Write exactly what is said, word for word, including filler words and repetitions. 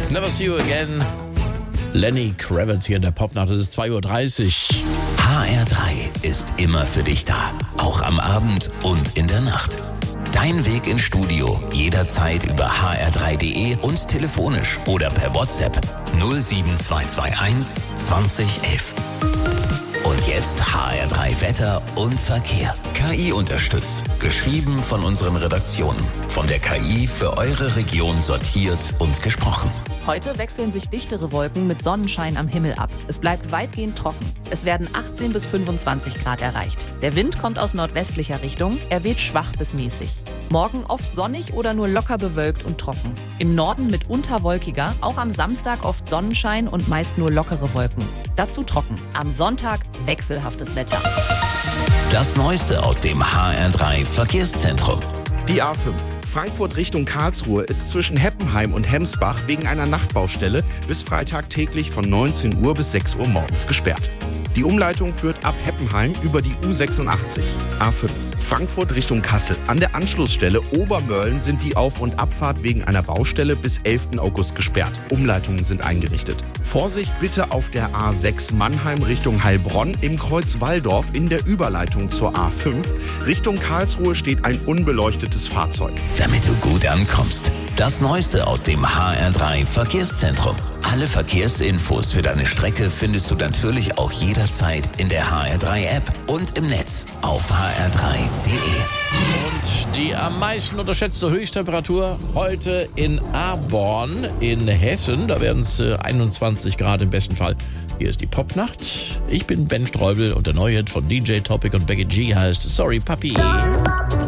Never See You Again. Lenny Kravitz hier in der Popnacht. Es ist zwei Uhr dreißig. H R drei ist immer für dich da. Auch am Abend und in der Nacht. Dein Weg ins Studio jederzeit über h r drei punkt d e und telefonisch oder per WhatsApp null sieben zwei zwei eins zwanzig elf. Und jetzt H R drei Wetter und Verkehr. K I unterstützt. Geschrieben von unseren Redaktionen. Von der K I für eure Region sortiert und gesprochen. Heute wechseln sich dichtere Wolken mit Sonnenschein am Himmel ab. Es bleibt weitgehend trocken. Es werden achtzehn bis fünfundzwanzig Grad erreicht. Der Wind kommt aus nordwestlicher Richtung. Er weht schwach bis mäßig. Morgen oft sonnig oder nur locker bewölkt und trocken. Im Norden mitunter wolkiger, auch am Samstag oft Sonnenschein und meist nur lockere Wolken. Dazu trocken. Am Sonntag wechselhaftes Wetter. Das Neueste aus dem H R drei Verkehrszentrum. Die A fünf. Frankfurt Richtung Karlsruhe ist zwischen Heppenheim und Hemsbach wegen einer Nachtbaustelle bis Freitag täglich von neunzehn Uhr bis sechs Uhr morgens gesperrt. Die Umleitung führt ab Heppenheim über die U sechsundachtzig. A fünf. Frankfurt Richtung Kassel. An der Anschlussstelle Obermörlen sind die Auf- und Abfahrt wegen einer Baustelle bis elften August gesperrt. Umleitungen sind eingerichtet. Vorsicht bitte auf der A sechs Mannheim Richtung Heilbronn im Kreuz Walldorf in der Überleitung zur A fünf. Richtung Karlsruhe steht ein unbeleuchtetes Fahrzeug. Damit du gut ankommst. Das Neueste aus dem H R drei Verkehrszentrum. Alle Verkehrsinfos für deine Strecke findest du natürlich auch jederzeit in der H R drei App und im Netz auf h r drei punkt d e. Und die am meisten unterschätzte Höchsttemperatur heute in Aborn in Hessen. Da werden es äh, einundzwanzig Grad im besten Fall. Hier ist die Popnacht. Ich bin Ben Streubel und der neue Hit von D J Topic und Becky G heißt Sorry Papi.